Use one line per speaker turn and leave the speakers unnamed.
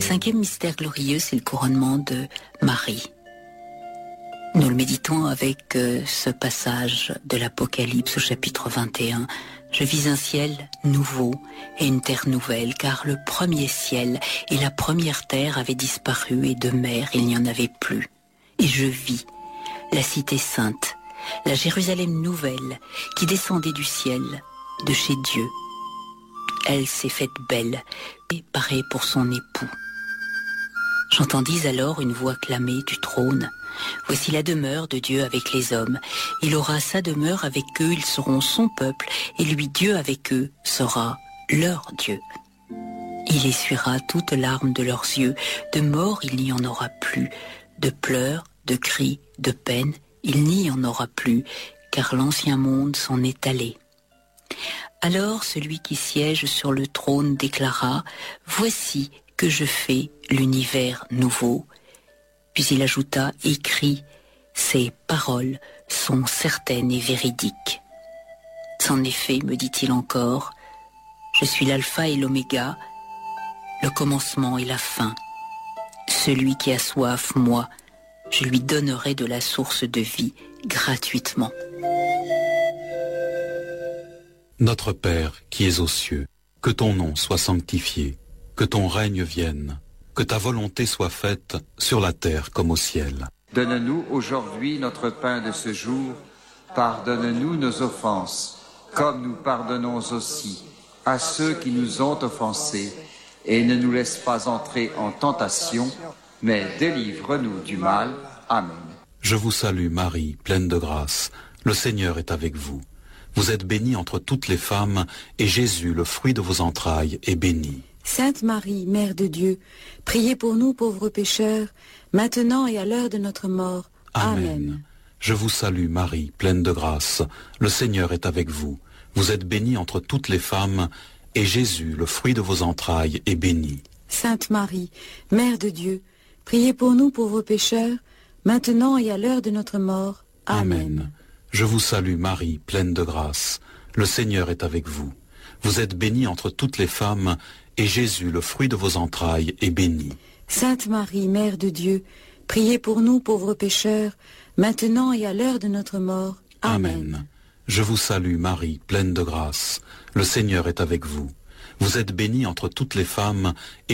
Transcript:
5e mystère glorieux, c'est le couronnement de Marie. Nous le méditons avec ce passage de l'Apocalypse au chapitre 21. Je vis un ciel nouveau et une terre nouvelle, car le premier ciel et la première terre avaient disparu et de mer il n'y en avait plus. Et je vis la cité sainte, la Jérusalem nouvelle, qui descendait du ciel, de chez Dieu. Elle s'est faite belle et parée pour son époux. J'entendis alors une voix clamer du trône. Voici la demeure de Dieu avec les hommes. Il aura sa demeure avec eux, ils seront son peuple, et lui Dieu avec eux sera leur Dieu. Il essuiera toute larme de leurs yeux. De mort il n'y en aura plus. De pleurs, de cris, de peine, il n'y en aura plus, car l'ancien monde s'en est allé. Alors celui qui siège sur le trône déclara « Voici que je fais l'univers nouveau ». Puis il ajouta « Écris, ces paroles sont certaines et véridiques ». En effet, me dit-il encore, je suis l'alpha et l'oméga, le commencement et la fin. Celui qui a soif, moi, je lui donnerai de la source de vie gratuitement.
Notre Père qui es aux cieux, que ton nom soit sanctifié, que ton règne vienne, que ta volonté soit faite sur la terre comme au ciel.
Donne-nous aujourd'hui notre pain de ce jour. Pardonne-nous nos offenses, comme nous pardonnons aussi à ceux qui nous ont offensés. Et ne nous laisse pas entrer en tentation, mais délivre-nous du mal. Amen.
Je vous salue Marie, pleine de grâce. Le Seigneur est avec vous. Vous êtes bénie entre toutes les femmes, et Jésus, le fruit de vos entrailles, est béni.
Sainte Marie, Mère de Dieu, priez pour nous pauvres pécheurs, maintenant et à l'heure de notre mort. Amen.
Je vous salue Marie, pleine de grâce. Le Seigneur est avec vous. Vous êtes bénie entre toutes les femmes, et Jésus, le fruit de vos entrailles, est béni.
Sainte Marie, Mère de Dieu, priez pour nous pauvres pécheurs, maintenant et à l'heure de notre mort. Amen.
Je vous salue Marie, pleine de grâce. Le Seigneur est avec vous. Vous êtes bénie entre toutes les femmes, et Jésus, le fruit de vos entrailles, est béni.
Sainte Marie, Mère de Dieu, priez pour nous pauvres pécheurs, maintenant et à l'heure de notre mort. Amen.
Je vous salue Marie, pleine de grâce. Le Seigneur est avec vous. Vous êtes bénie entre toutes les femmes, et